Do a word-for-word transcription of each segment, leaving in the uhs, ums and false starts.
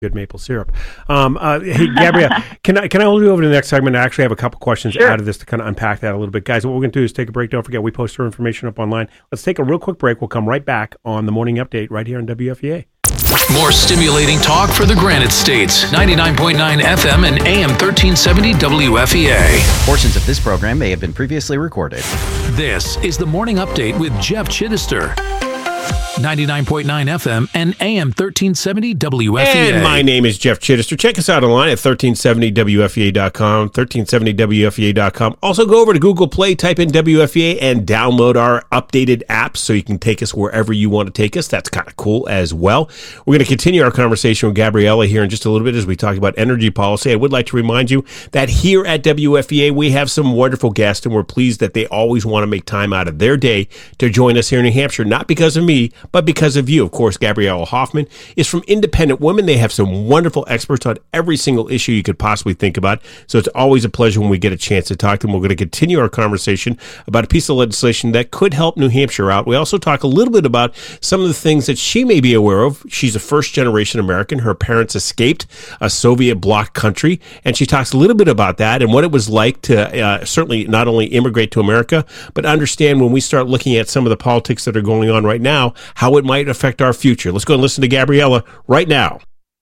Good maple syrup. Um, uh, hey, Gabrielle, can I can I hold you over to the next segment? I actually have a couple questions Sure. out of this to kind of unpack that a little bit. Guys, what we're going to do is take a break. Don't forget, we post our information up online. Let's take a real quick break. We'll come right back on the Morning Update right here on W F E A. More stimulating talk for the Granite States. ninety-nine point nine F M and A M thirteen seventy W F E A. Portions of this program may have been previously recorded. This is the Morning Update with Jeff Chittister. ninety-nine point nine F M and A M thirteen seventy W F E A. And my name is Jeff Chittister. Check us out online at thirteen seventy W F E A dot com, thirteen seventy W F E A dot com. Also, go over to Google Play, type in W F E A, and download our updated apps so you can take us wherever you want to take us. That's kind of cool as well. We're going to continue our conversation with Gabriella here in just a little bit as we talk about energy policy. I would like to remind you that here at W F E A, we have some wonderful guests, and we're pleased that they always want to make time out of their day to join us here in New Hampshire, not because of me, but because of you. Of course, Gabriella Hoffman is from Independent Women. They have some wonderful experts on every single issue you could possibly think about. So it's always a pleasure when we get a chance to talk to them. We're going to continue our conversation about a piece of legislation that could help New Hampshire out. We also talk a little bit about some of the things that she may be aware of. She's a first-generation American. Her parents escaped a Soviet bloc country, and she talks a little bit about that and what it was like to uh, certainly not only immigrate to America, but understand when we start looking at some of the politics that are going on right now, how it might affect our future. Let's go and listen to Gabriella right now.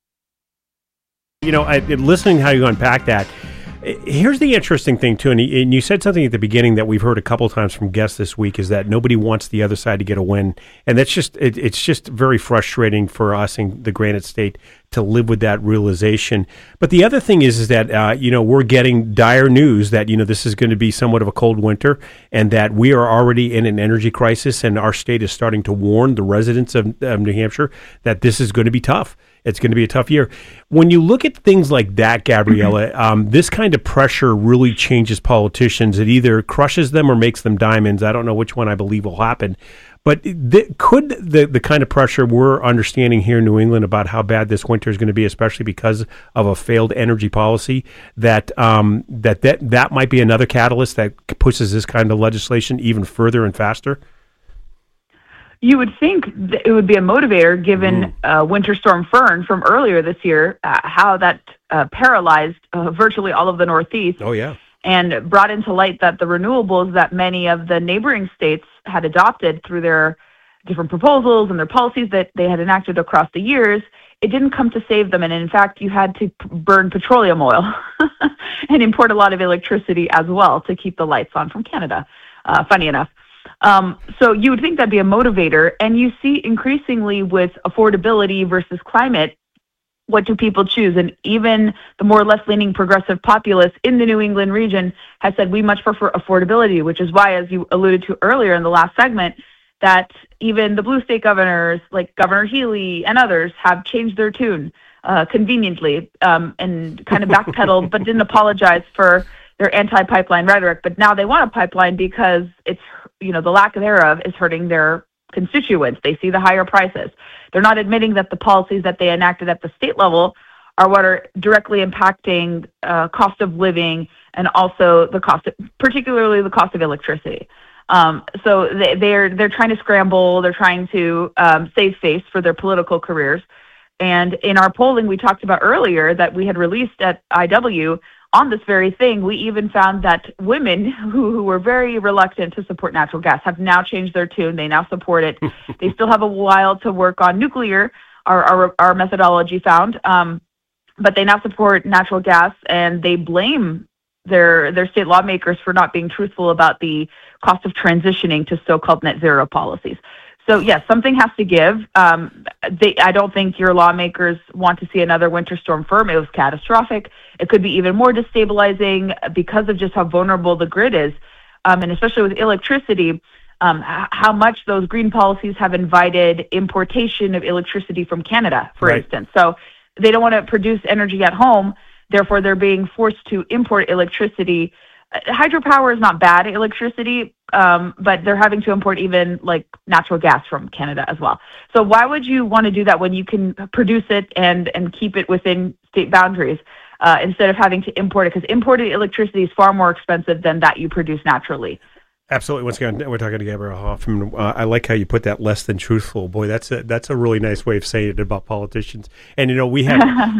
You know, I, listening to how you unpack that, here's the interesting thing, too, and you, and you said something at the beginning that we've heard a couple times from guests this week, is that nobody wants the other side to get a win, and that's just, it, it's just very frustrating for us in the Granite State to live with that realization. But the other thing is, is that, uh, you know, we're getting dire news that, you know, this is going to be somewhat of a cold winter and that we are already in an energy crisis, and our state is starting to warn the residents of, of New Hampshire that this is going to be tough. It's going to be a tough year. When you look at things like that, Gabriella, um, this kind of pressure really changes politicians. It either crushes them or makes them diamonds. I don't know which one I believe will happen. But th- could the, the kind of pressure we're understanding here in New England about how bad this winter is going to be, especially because of a failed energy policy, that um, that, that that might be another catalyst that pushes this kind of legislation even further and faster? You would think that it would be a motivator, given mm. uh, Winter Storm Fern from earlier this year, uh, how that uh, paralyzed uh, virtually all of the Northeast. Oh, yeah. And brought into light that the renewables that many of the neighboring states had adopted through their different proposals and their policies that they had enacted across the years, it didn't come to save them. And in fact, you had to p- burn petroleum oil and import a lot of electricity as well to keep the lights on from Canada, uh, funny enough. Um, so you would think that'd be a motivator. And you see increasingly with affordability versus climate, what do people choose? And even the more left-leaning progressive populace in the New England region has said we much prefer affordability, which is why, as you alluded to earlier in the last segment, that even the blue state governors like Governor Healy and others have changed their tune uh, conveniently um, and kind of backpedaled, but didn't apologize for their anti-pipeline rhetoric. But now they want a pipeline because it's, you know, the lack thereof is hurting their constituents. They see the higher prices. They're not admitting that the policies that they enacted at the state level are what are directly impacting uh, cost of living and also the cost, of, particularly the cost of electricity. Um, so they, they're they're trying to scramble. They're trying to um, save face for their political careers. And in our polling, we talked about earlier that we had released at I W on this very thing. We even found that women who, who were very reluctant to support natural gas have now changed their tune. They now support it. They still have a while to work on nuclear, our our, our methodology found, um, but they now support natural gas, and they blame their their state lawmakers for not being truthful about the cost of transitioning to so-called net zero policies. So yes, something has to give. Um, they, I don't think your lawmakers want to see another winter storm Fern. It was catastrophic. It could be even more destabilizing because of just how vulnerable the grid is, um, and especially with electricity, um, how much those green policies have invited importation of electricity from Canada, for right. instance. So they don't want to produce energy at home. Therefore, they're being forced to import electricity. Hydropower is not bad electricity, um, but they're having to import even like natural gas from Canada as well. So why would you want to do that when you can produce it and, and keep it within state boundaries uh, instead of having to import it? Because imported electricity is far more expensive than that you produce naturally. Absolutely. Once again, we're talking to Gabrielle Hoffman. Uh, I like how you put that less than truthful. Boy, that's a, that's a really nice way of saying it about politicians. And, you know, we have